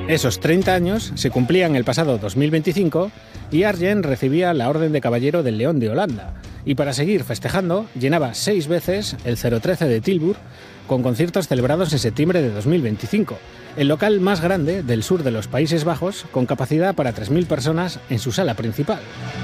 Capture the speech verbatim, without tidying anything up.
Esos treinta años se cumplían el pasado dos mil veinticinco y Arjen recibía la Orden de Caballero del León de Holanda. Y para seguir festejando, llenaba seis veces el cero trece de Tilburg con conciertos celebrados en septiembre de dos mil veinticinco, el local más grande del sur de los Países Bajos con capacidad para tres mil personas en su sala principal.